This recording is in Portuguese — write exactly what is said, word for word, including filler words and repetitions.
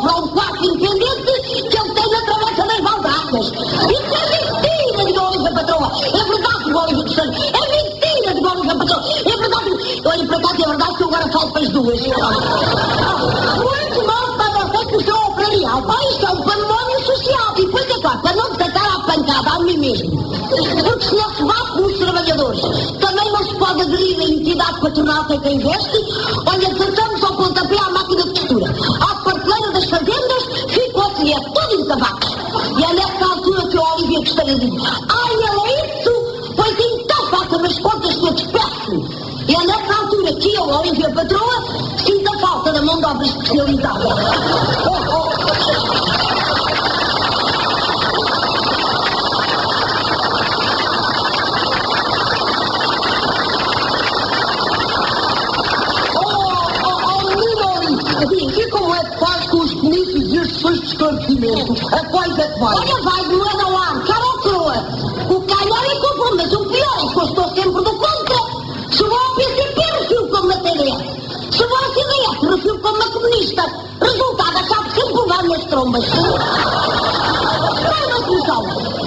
para um quarto independente que ele tem na Travessa das Valdracas. Isso é mentira, diga a Olívia Patroa. É verdade, diga a Olívia dos Santos. É mentira, diga a Olívia Patroa. É verdade. Olha, para cá que é verdade que eu agora falo para as duas. Muito mal para você que o seu operarial. Pá, isto é um pandemónio social. E depois é claro, para não me tacar à pancada a mim mesmo. Porque se não se bate nos trabalhadores, também não se pode aderir à entidade patronal que quem investe. Olha, tentamos ao pontapé à máquina de costura. À parteleira das fazendas, fica o ateliê todo em tabaco. E é nessa altura que a Olívia gostaria de dizer: ai, ela é isso, pois então faça-me as contas que eu despeço. E é nessa altura que eu, a Olívia Patroa, sinto a falta da mão de obra especializada. Oh, oh. E como é que faz com os comícios e as sessões de esclarecimento? A quais é que vai? Olha, vai de lado ao ar, cara ou coroa. O calhar é conforme, mas o pior é que eu estou sempre do contra. Se vou ao P C P, refiro como na T D F. Se vou ao C D F, refiro como na comunista. Resultado, acabo sempre por dar minhas trombas. Não é uma solução.